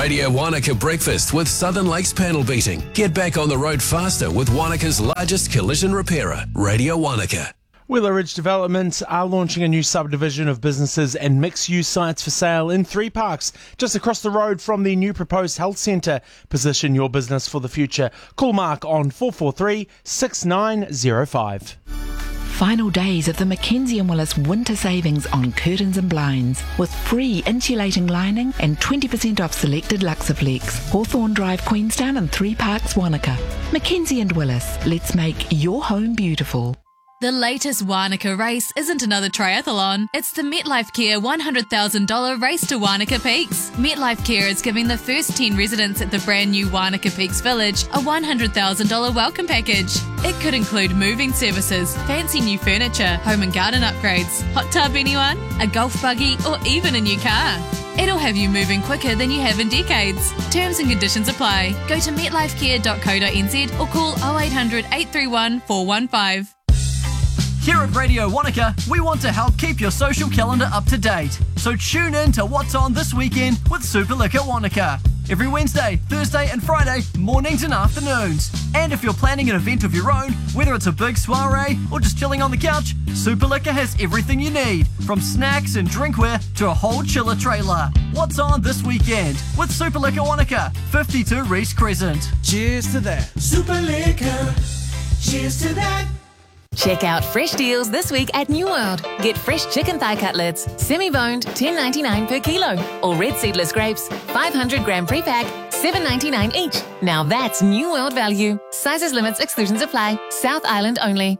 Radio Wanaka Breakfast with Southern Lakes panel beating. Get back on the road faster with Wanaka's largest collision repairer, Radio Wanaka. Wheeler Ridge Development are launching a new subdivision of businesses and mixed-use sites for sale in 3 parks just across the road from the new proposed health centre. Position your business for the future. Call Mark on 443 6905. Final days of the Mackenzie & Willis winter savings on curtains and blinds with free insulating lining and 20% off selected Luxaflex. Hawthorne Drive, Queenstown and 3 Parks, Wanaka. Mackenzie & Willis, let's make your home beautiful. The latest Wanaka race isn't another triathlon. It's the MetLife Care $100,000 Race to Wanaka Peaks. MetLife Care is giving the first 10 residents at the brand new Wanaka Peaks Village a $100,000 welcome package. It could include moving services, fancy new furniture, home and garden upgrades, hot tub anyone, a golf buggy or even a new car. It'll have you moving quicker than you have in decades. Terms and conditions apply. Go to metlifecare.co.nz or call 0800 831 415. Here at Radio Wanaka, we want to help keep your social calendar up to date. So tune in to What's On This Weekend with Super Liquor Wanaka. Every Wednesday, Thursday and Friday, mornings and afternoons. And if you're planning an event of your own, whether it's a big soiree or just chilling on the couch, Super Liquor has everything you need, from snacks and drinkware to a whole chiller trailer. What's On This Weekend with Super Liquor Wanaka, 52 Reese Crescent. Cheers to that. Super Liquor, cheers to that. Check out fresh deals this week at New World. Get fresh chicken thigh cutlets, semi-boned, $10.99 per kilo. Or red seedless grapes, 500 gram pre-pack, $7.99 each. Now that's New World value. Sizes, limits, exclusions apply. South Island only.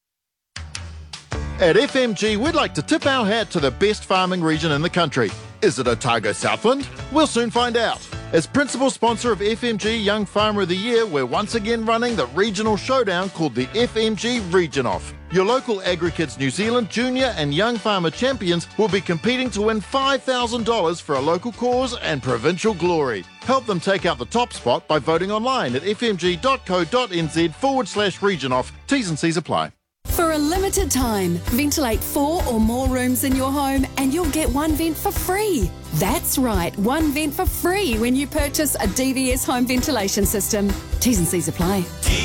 At FMG, we'd like to tip our hat to the best farming region in the country. Is it Otago Southland? We'll soon find out. As principal sponsor of FMG Young Farmer of the Year, we're once again running the regional showdown called the FMG Region-Off. Your local AgriKids New Zealand Junior and Young Farmer champions will be competing to win $5,000 for a local cause and provincial glory. Help them take out the top spot by voting online at fmg.co.nz/region-off. T's and C's apply. For a limited time, ventilate 4 or more rooms in your home and you'll get 1 vent for free. That's right, 1 vent for free when you purchase a DVS home ventilation system. T's and C's apply.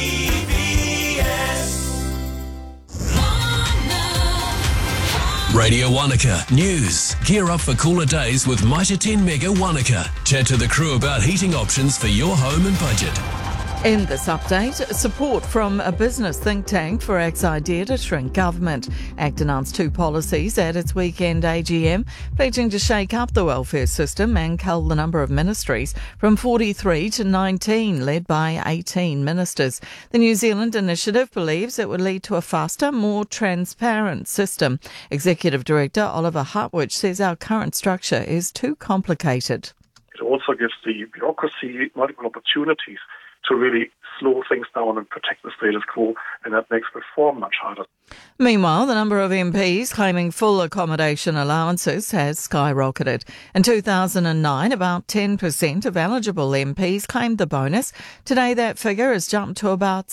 Radio Wanaka News. Gear up for cooler days with Mitre 10 Mega Wanaka. Chat to the crew about heating options for your home and budget. In this update, support from a business think tank for ACT's idea to shrink government. ACT announced 2 policies at its weekend AGM, pledging to shake up the welfare system and cull the number of ministries from 43 to 19, led by 18 ministers. The New Zealand initiative believes it would lead to a faster, more transparent system. Executive Director Oliver Hartwich says our current structure is too complicated. It also gives the bureaucracy multiple opportunities to really slow things down and protect the status quo, and that makes reform much harder. Meanwhile, the number of MPs claiming full accommodation allowances has skyrocketed. In 2009, about 10% of eligible MPs claimed the bonus. Today, that figure has jumped to about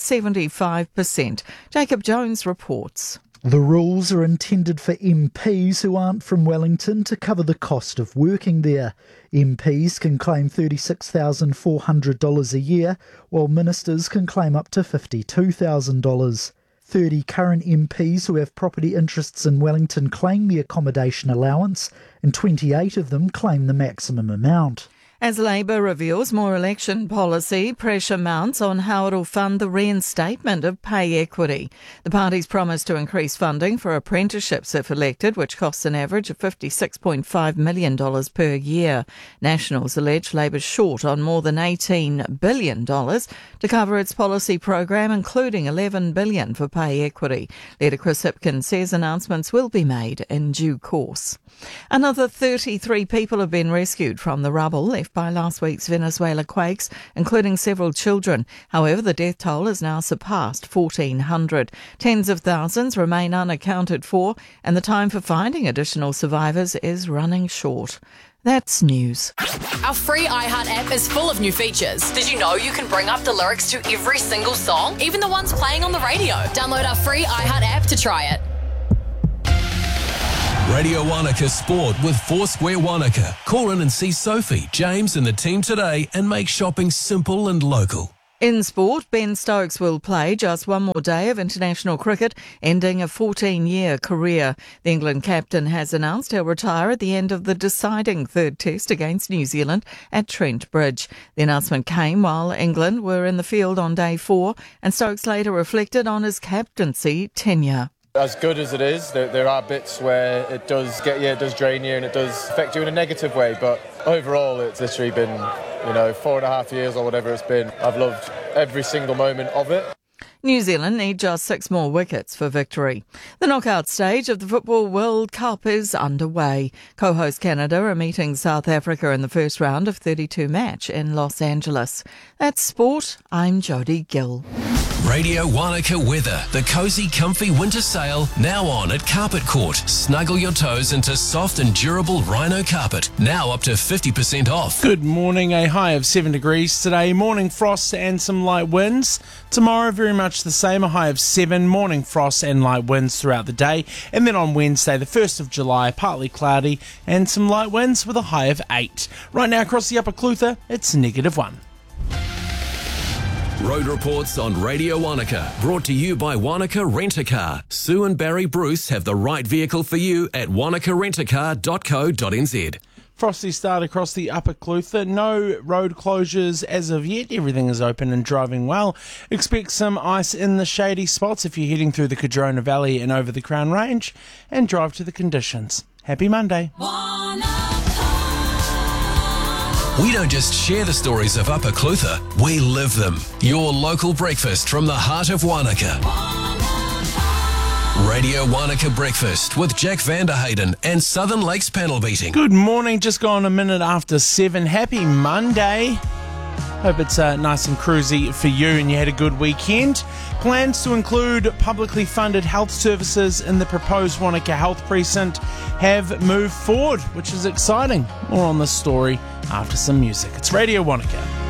75%. Jacob Jones reports. The rules are intended for MPs who aren't from Wellington to cover the cost of working there. MPs can claim $36,400 a year, while ministers can claim up to $52,000. 30 current MPs who have property interests in Wellington claim the accommodation allowance, and 28 of them claim the maximum amount. As Labour reveals more election policy, pressure mounts on how it will fund the reinstatement of pay equity. The party's promised to increase funding for apprenticeships if elected, which costs an average of $56.5 million per year. Nationals allege Labour's short on more than $18 billion to cover its policy program, including $11 billion for pay equity. Leader Chris Hipkins says announcements will be made in due course. Another 33 people have been rescued from the rubble left by last week's Venezuela quakes, including several children. However, the death toll has now surpassed 1,400. Tens of thousands remain unaccounted for, and the time for finding additional survivors is running short. That's news. Our free iHeart app is full of new features. Did you know you can bring up the lyrics to every single song, even the ones playing on the radio? Download our free iHeart app to try it. Radio Wanaka Sport with Foursquare Wanaka. Call in and see Sophie, James and the team today and make shopping simple and local. In sport, Ben Stokes will play just one more day of international cricket, ending a 14-year career. The England captain has announced he'll retire at the end of the deciding third test against New Zealand at Trent Bridge. The announcement came while England were in the field on day 4, and Stokes later reflected on his captaincy tenure. As good as it is, there are bits where it does get you, it does drain you, and it does affect you in a negative way. But overall, it's literally been, 4.5 years or whatever it's been. I've loved every single moment of it. New Zealand need just 6 more wickets for victory. The knockout stage of the Football World Cup is underway. Co-host Canada are meeting South Africa in the first round of 32 match in Los Angeles. That's sport. I'm Jodie Gill. Radio Wanaka weather. The cosy, comfy winter sale now on at Carpet Court. Snuggle your toes into soft and durable rhino carpet. Now up to 50% off. Good morning. A high of 7 degrees today. Morning frost and some light winds. Tomorrow very much the same. A high of 7. Morning frost and light winds throughout the day. And then on Wednesday, the 1st of July, partly cloudy and some light winds with a high of 8. Right now across the Upper Clutha, it's -1. Road reports on Radio Wanaka, brought to you by Wanaka Rent-A-Car. Sue and Barry Bruce have the right vehicle for you at wanakarentacar.co.nz. Frosty start across the Upper Clutha. No road closures as of yet. Everything is open and driving well. Expect some ice in the shady spots if you're heading through the Cardrona Valley and over the Crown Range, and drive to the conditions. Happy Monday. We don't just share the stories of Upper Clutha, we live them. Your local breakfast from the heart of Wanaka. Radio Wanaka Breakfast with Jack Vanderhayden and Southern Lakes Panel Beating. Good morning, just gone a minute after 7. Happy Monday. Hope it's nice and cruisy for you and you had a good weekend. Plans to include publicly funded health services in the proposed Wanaka Health Precinct have moved forward, which is exciting. More on this story after some music. It's Radio Wanaka.